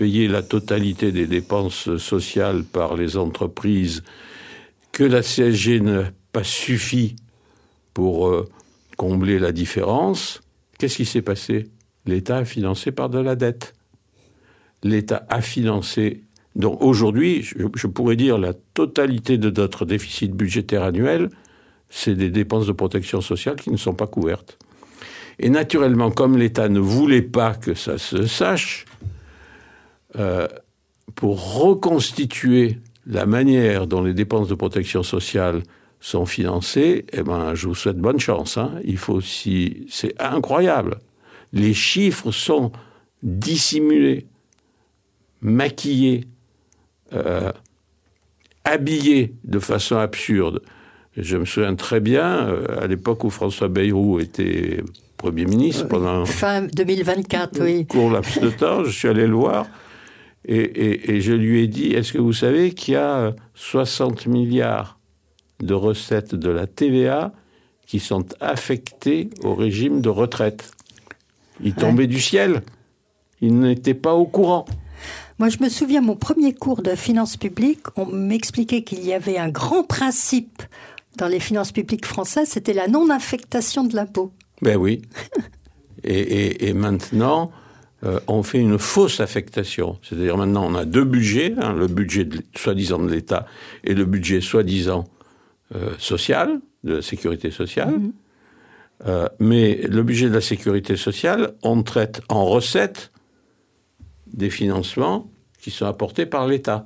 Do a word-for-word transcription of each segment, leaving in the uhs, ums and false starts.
payer la totalité des dépenses sociales par les entreprises, que la C S G n'a pas suffi pour euh, combler la différence, qu'est-ce qui s'est passé ? L'État a financé par de la dette. L'État a financé... Donc aujourd'hui, je, je pourrais dire la totalité de notre déficit budgétaire annuel, c'est des dépenses de protection sociale qui ne sont pas couvertes. Et naturellement, comme l'État ne voulait pas que ça se sache, euh, pour reconstituer la manière dont les dépenses de protection sociale sont financées, eh ben, je vous souhaite bonne chance. Hein. Il faut aussi, c'est incroyable. Les chiffres sont dissimulés, maquillés, euh, habillés de façon absurde. Je me souviens très bien, euh, à l'époque où François Bayrou était Premier ministre, pendant fin deux mille vingt-quatre, un oui. court laps de temps, je suis allé le voir et, et, et je lui ai dit, est-ce que vous savez qu'il y a soixante milliards de recettes de la T V A qui sont affectées au régime de retraite ? Ils tombaient ouais. du ciel. Ils n'étaient pas au courant. Moi, je me souviens, mon premier cours de finances publiques, on m'expliquait qu'il y avait un grand principe dans les finances publiques françaises, c'était la non-affectation de l'impôt. Ben oui. et, et, et maintenant, euh, on fait une fausse affectation. C'est-à-dire maintenant, on a deux budgets, hein, le budget de, soi-disant de l'État et le budget soi-disant euh, social, de la sécurité sociale. Mmh. Euh, mais le budget de la sécurité sociale, on traite en recettes des financements qui sont apportés par l'État.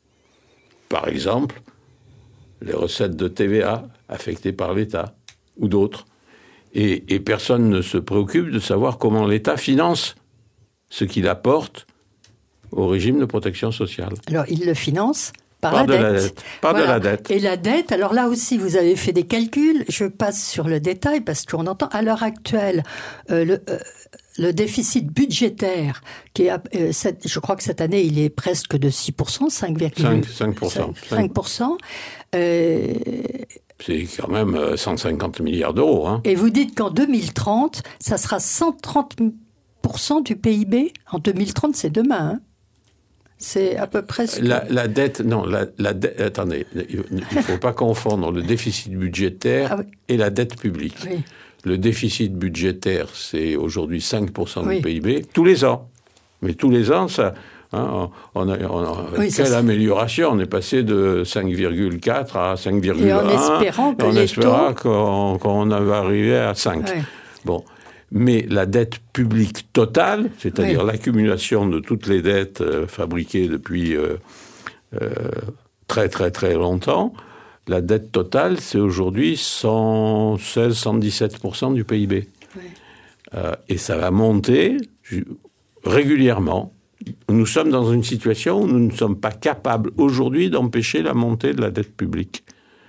Par exemple, les recettes de T V A affectées par l'État ou d'autres. Et, et personne ne se préoccupe de savoir comment l'État finance ce qu'il apporte au régime de protection sociale. Alors, il le finance par, par la, de dette. la dette. Par voilà. de la dette. Et la dette, alors là aussi, vous avez fait des calculs. Je passe sur le détail parce qu'on entend, à l'heure actuelle, euh, le... Euh, Le déficit budgétaire, qui est, euh, cette, je crois que cette année, il est presque de six pour cent, cinq virgule cinq pour cent. cinq pour cent. Euh, C'est quand même cent cinquante milliards d'euros. Hein. Et vous dites qu'en deux mille trente, ça sera cent trente pour cent du P I B. En deux mille trente, c'est demain. Hein. C'est à peu près ce que... La, la dette, non, la, la dette, attendez, il ne faut pas confondre le déficit budgétaire ah oui. et la dette publique. Oui. Le déficit budgétaire, c'est aujourd'hui cinq pour cent oui. du P I B, tous les ans. Mais tous les ans, ça, hein, on a, on a oui, quelle ça, amélioration. On est passé de cinq virgule quatre à cinq virgule un. Et en espérant que on les espéra taux... qu'on, qu'on avait arrivé à cinq. Oui. Bon. Mais la dette publique totale, c'est-à-dire oui. l'accumulation de toutes les dettes euh, fabriquées depuis euh, euh, très très très longtemps, la dette totale, c'est aujourd'hui cent seize à cent dix-sept pour cent du P I B. Oui. Euh, et ça va monter régulièrement. Nous sommes dans une situation où nous ne sommes pas capables aujourd'hui d'empêcher la montée de la dette publique.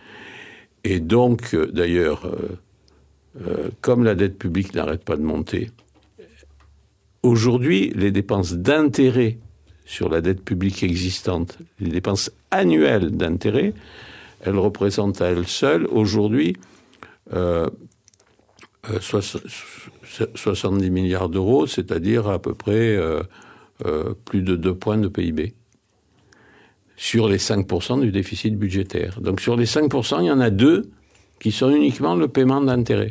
Et donc, euh, d'ailleurs, euh, euh, comme la dette publique n'arrête pas de monter, aujourd'hui, les dépenses d'intérêt sur la dette publique existante, les dépenses annuelles d'intérêt, elles représentent à elles seules, aujourd'hui, euh, euh, soixante-dix milliards d'euros, c'est-à-dire à peu près euh, euh, plus de deux points de P I B, sur les cinq pour cent du déficit budgétaire. Donc sur les cinq pour cent, il y en a deux qui sont uniquement le paiement d'intérêt.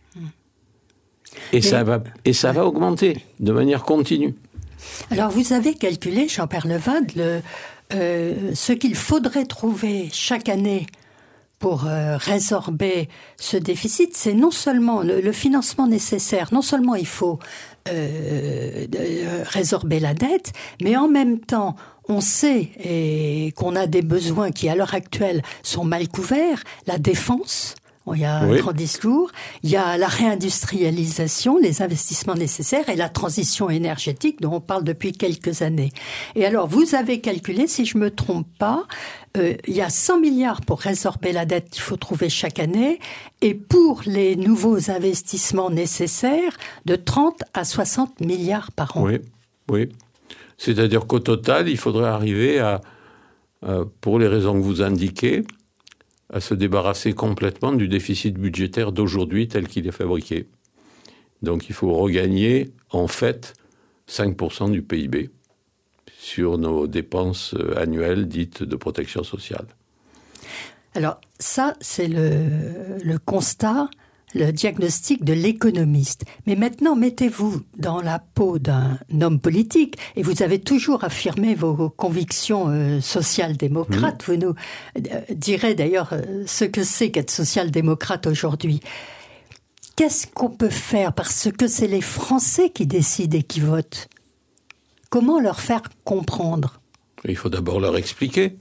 Et, Mais... ça, va, et ça va augmenter de manière continue. Alors vous avez calculé, Jean-Pierre Levade, le... Euh, ce qu'il faudrait trouver chaque année pour euh, résorber ce déficit, c'est non seulement le, le financement nécessaire, non seulement il faut euh, de, résorber la dette, mais en même temps, on sait et qu'on a des besoins qui, à l'heure actuelle, sont mal couverts, la défense. Il y a oui. un grand discours, il y a la réindustrialisation, les investissements nécessaires et la transition énergétique dont on parle depuis quelques années. Et alors, vous avez calculé, si je ne me trompe pas, euh, il y a cent milliards pour résorber la dette qu'il faut trouver chaque année et pour les nouveaux investissements nécessaires, de trente à soixante milliards par an. Oui, oui. C'est-à-dire qu'au total, il faudrait arriver à, euh, pour les raisons que vous indiquez, à se débarrasser complètement du déficit budgétaire d'aujourd'hui tel qu'il est fabriqué. Donc il faut regagner, en fait, cinq pour cent du P I B. sur nos dépenses annuelles dites de protection sociale. Alors ça, c'est le, le constat, le diagnostic de l'économiste. Mais maintenant, mettez-vous dans la peau d'un homme politique, et vous avez toujours affirmé vos convictions euh, social-démocrates. Mmh. Vous nous euh, direz d'ailleurs euh, ce que c'est qu'être social-démocrate aujourd'hui. Qu'est-ce qu'on peut faire? Parce que c'est les Français qui décident et qui votent. Comment leur faire comprendre? Il faut d'abord leur expliquer.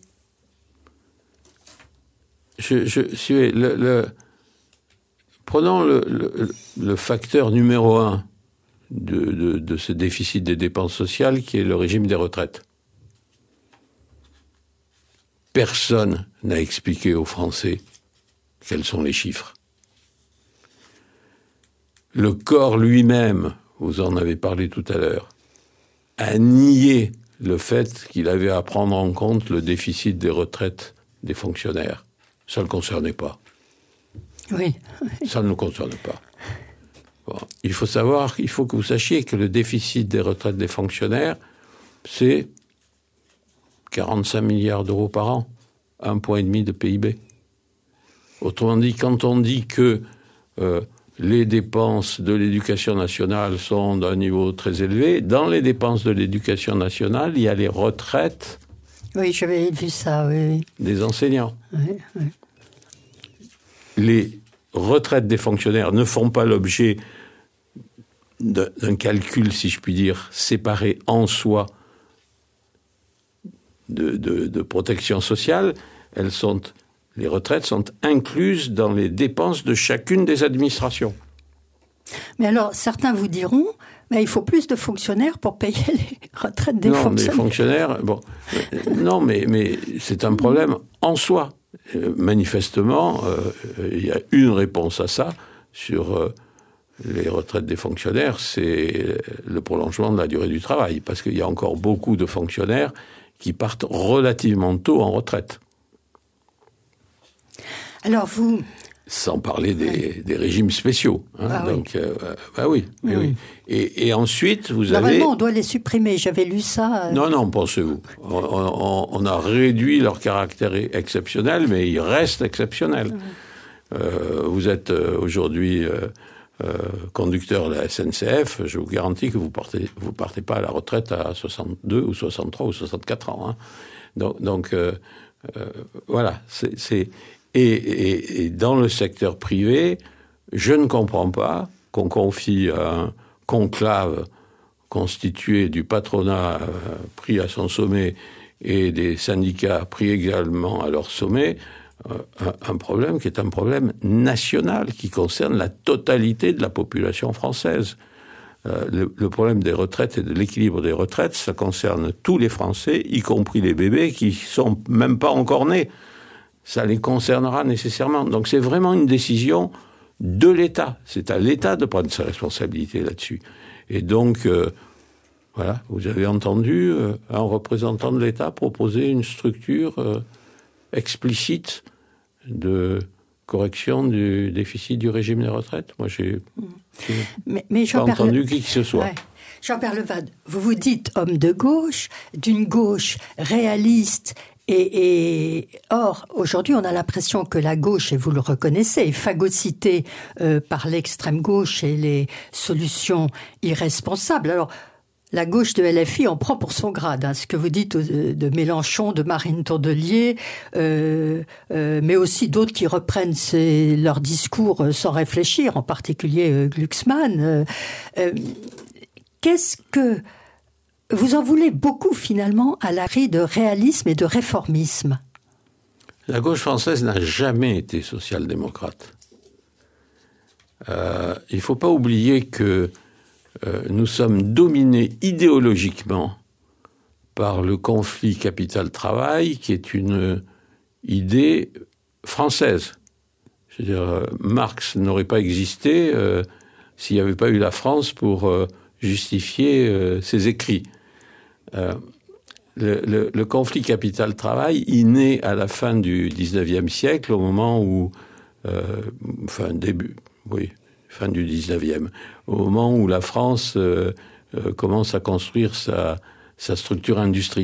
Je, je suis le, le prenons le, le, le facteur numéro un de, de, de ce déficit des dépenses sociales, qui est le régime des retraites. Personne n'a expliqué aux Français quels sont les chiffres. Le corps lui-même, vous en avez parlé tout à l'heure, a nié le fait qu'il avait à prendre en compte le déficit des retraites des fonctionnaires. Ça ne le concernait pas. Oui. Ça ne le concerne pas. Bon. Il faut savoir, il faut que vous sachiez que le déficit des retraites des fonctionnaires, c'est quarante-cinq milliards d'euros par an, un point et demi de P I B. Autrement dit, quand on dit que euh, les dépenses de l'éducation nationale sont d'un niveau très élevé, dans les dépenses de l'éducation nationale, il y a les retraites. Oui, j'avais vu ça, oui. Des enseignants. Oui, oui. Les retraites des fonctionnaires ne font pas l'objet d'un calcul, si je puis dire, séparé en soi de, de, de protection sociale. Elles sont, les retraites sont incluses dans les dépenses de chacune des administrations. Mais alors, certains vous diront, mais il faut plus de fonctionnaires pour payer les retraites des non, fonctionnaires. Non, mais fonctionnaires, bon, euh, non, mais, mais c'est un problème en soi. Euh, manifestement, euh, il y a une réponse à ça sur euh, les retraites des fonctionnaires, c'est le prolongement de la durée du travail, parce qu'il y a encore beaucoup de fonctionnaires qui partent relativement tôt en retraite. Alors vous... Sans parler des, ouais. des régimes spéciaux. Hein, ah donc, oui. Euh, bah oui, mmh. oui. Et, et ensuite, vous Normalement, avez... on doit les supprimer, j'avais lu ça. Euh... Non, non, pensez-vous. On, on, on a réduit leur caractère exceptionnel, mais ils restent exceptionnels. Mmh. Euh, vous êtes euh, aujourd'hui euh, euh, conducteur de la S N C F, je vous garantis que vous partez, vous partez pas à la retraite à soixante-deux ou soixante-trois ou soixante-quatre ans. Hein. Donc, donc euh, euh, voilà, c'est... c'est Et, et, et dans le secteur privé, je ne comprends pas qu'on confie un conclave constitué du patronat euh, pris à son sommet et des syndicats pris également à leur sommet, euh, un, un problème qui est un problème national, qui concerne la totalité de la population française. Euh, le, le problème des retraites et de l'équilibre des retraites, ça concerne tous les Français, y compris les bébés qui sont même pas encore nés. Ça les concernera nécessairement. Donc c'est vraiment une décision de l'État. C'est à l'État de prendre sa responsabilité là-dessus. Et donc, euh, voilà, vous avez entendu euh, un représentant de l'État proposer une structure euh, explicite de correction du déficit du régime des retraites. Moi, j'ai, j'ai mais, mais pas entendu qui que ce soit. Ouais. Jean-Pierre Levade, vous vous dites homme de gauche, d'une gauche réaliste. Et, et or, aujourd'hui, on a l'impression que la gauche, et vous le reconnaissez, est phagocytée euh, par l'extrême gauche et les solutions irresponsables. Alors, la gauche de L F I en prend pour son grade, hein, ce que vous dites de, de Mélenchon, de Marine Tondelier, euh, euh, mais aussi d'autres qui reprennent ces, leurs discours sans réfléchir, en particulier euh, Glucksmann. Euh, euh, qu'est-ce que... Vous en voulez beaucoup, finalement, à l'arrêt de réalisme et de réformisme. La gauche française n'a jamais été social-démocrate. Euh, il ne faut pas oublier que euh, nous sommes dominés idéologiquement par le conflit capital-travail, qui est une idée française. Je veux dire, Marx n'aurait pas existé euh, s'il n'y avait pas eu la France pour euh, justifier euh, ses écrits. Euh, le, le, le conflit capital-travail, il naît à la fin du dix-neuvième siècle, au moment où, euh, enfin début, oui, fin du dix-neuvième, au moment où la France euh, euh, commence à construire sa, sa structure industrielle.